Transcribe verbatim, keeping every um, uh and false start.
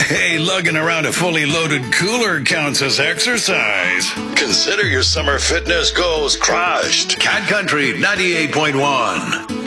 Hey, lugging around a fully loaded cooler counts as exercise. Consider your summer fitness goals crushed. Cat Country ninety-eight point one.